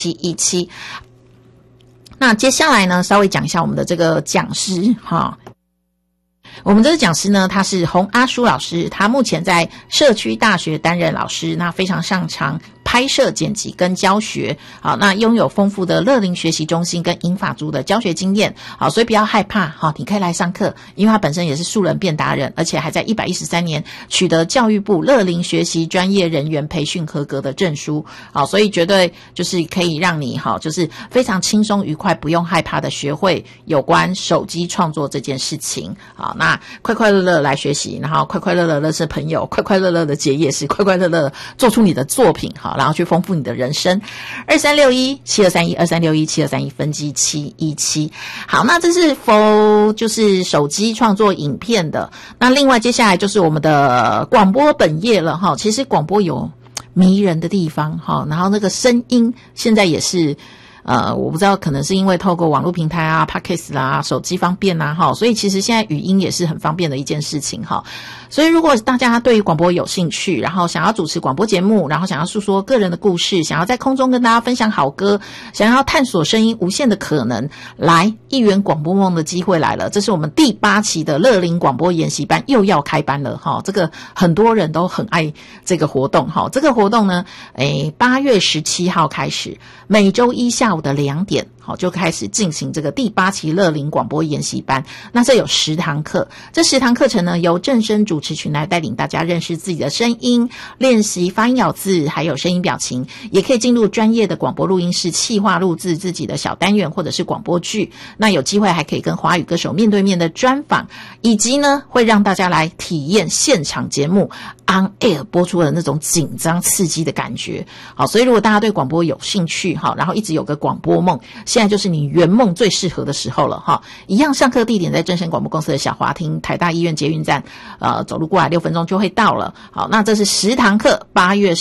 717。那接下来呢，稍微讲一下我们的这个讲师哈。我们这个讲师呢，他是洪阿书老师，他目前在社区大学担任老师，那非常擅长拍摄、剪辑跟教学，好，那拥有丰富的乐龄学习中心跟银发族的教学经验，好，所以不要害怕，好，你可以来上课，因为他本身也是素人变达人，而且还在113年取得教育部乐龄学习专业人员培训合格的证书，好，所以绝对就是可以让你好，就是非常轻松愉快，不用害怕的学会有关手机创作这件事情，好，那快快乐乐来学习，然后快快乐乐认识朋友，快快乐乐的结业式，快快乐乐做出你的作品，好，然后去丰富你的人生。236172312361分机717。好，那这是就是手机创作影片的。那另外接下来就是我们的广播本业了哈。其实广播有迷人的地方哈，然后那个声音现在也是。我不知道，可能是因为透过网络平台啊 Podcast 啦，手机方便啊齁，所以其实现在语音也是很方便的一件事情齁。所以如果大家对于广播有兴趣，然后想要主持广播节目，然后想要诉说个人的故事，想要在空中跟大家分享好歌，想要探索声音无限的可能，来一圆广播梦的机会来了。这是我们第8期的乐龄广播研习班又要开班了齁，这个很多人都很爱这个活动齁。这个活动呢8月17号开始，每周一下午的2点好，就开始进行这个第8期乐龄广播研习班。那这有10堂课，这10堂课程呢，由正声主持群来带领大家认识自己的声音，练习发音咬字，还有声音表情，也可以进入专业的广播录音室，企划录制自己的小单元或者是广播剧。那有机会还可以跟华语歌手面对面的专访，以及呢，会让大家来体验现场节目 on air 播出的那种紧张刺激的感觉。好，所以如果大家对广播有兴趣，好，然后一直有个广播梦，现在就是你圆梦最适合的时候了哈！一样上课地点在正声广播公司的小华厅，台大医院捷运站，走路过来6分钟就会到了。好，那这是10堂课，8月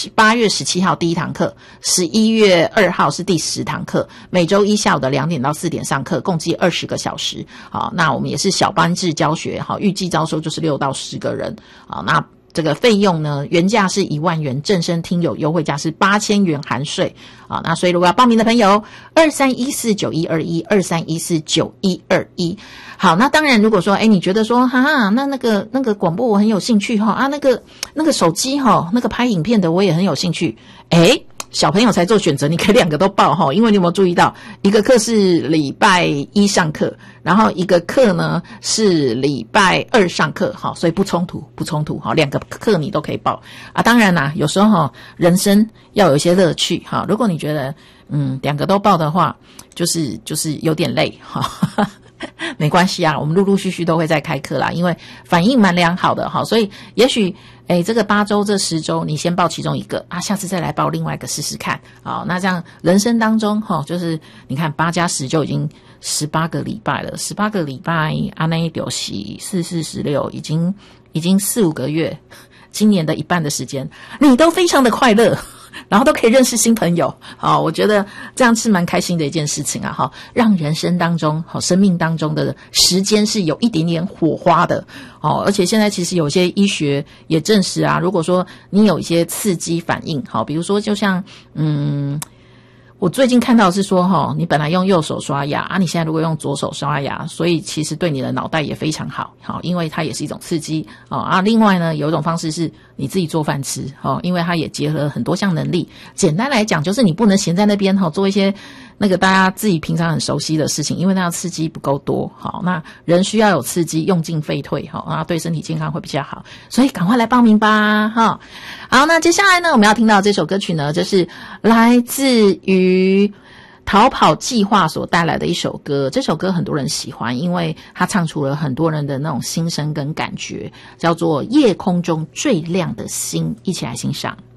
17号第1堂课，11月2号是第10堂课，每周一下午的2点到4点上课，共计20个小时。好，那我们也是小班制教学，好，预计招收就是6到10个人。好，那这个费用呢，原价是1万元，正声听友优惠价是8000元含税啊。那所以如果要报名的朋友，23149121 23149121。好，那当然如果说你觉得说哈，那个广播我很有兴趣哈啊，那个手机哈，那个拍影片的我也很有兴趣。小朋友才做选择，你可以2个都报齁，因为你有没有注意到，一个课是礼拜1上课，然后一个课呢是礼拜2上课，好，所以不冲突齁，2个课你都可以报啊。当然啦，有时候人生要有一些乐趣哈。如果你觉得2个都报的话，就是有点累哈。没关系啊，我们陆陆续续都会再开课啦，因为反应蛮良好的哈，所以也许这个8周这10周你先报其中一个啊，下次再来报另外一个试试看。好，那这样人生当中就是你看8加10就已经18个礼拜了，18个礼拜那就是4、4、16，已经4、5个月，今年的一半的时间你都非常的快乐，然后都可以认识新朋友，好，我觉得这样是蛮开心的一件事情啊，好，让人生当中，好，生命当中的时间是有一点点火花的，好，而且现在其实有些医学也证实啊，如果说你有一些刺激反应，好，比如说就像我最近看到是说你本来用右手刷牙啊，你现在如果用左手刷牙，所以其实对你的脑袋也非常好，因为它也是一种刺激啊。另外呢，有一种方式是你自己做饭吃因为它也结合了很多项能力。简单来讲，就是你不能闲在那边做一些那个大家自己平常很熟悉的事情，因为那样刺激不够多。好，那人需要有刺激，用进废退，那对身体健康会比较好。所以赶快来报名吧，好，那接下来呢，我们要听到这首歌曲呢，就是来自于逃跑计划所带来的一首歌。这首歌很多人喜欢，因为它唱出了很多人的那种心声跟感觉，叫做《夜空中最亮的星》，一起来欣赏。